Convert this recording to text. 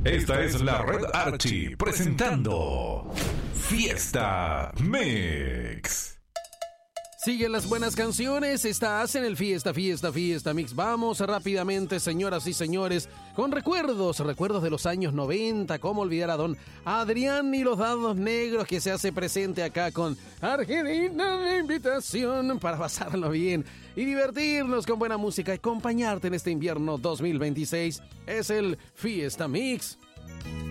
Esta es la Red Archie presentando Fiesta Mix. Siguen las buenas canciones, estás en el Fiesta Mix. Vamos rápidamente, señoras y señores, con recuerdos de los años 90. ¿Cómo olvidar a don Adrián y los Dados Negros, que se hace presente acá con Argentina de invitación para pasarlo bien y divertirnos con buena música y acompañarte en este invierno 2026? Es el Fiesta Mix.